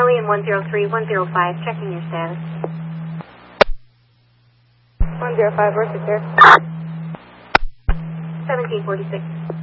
Alien 103-105, checking your status. 105, where's the chair? 1746.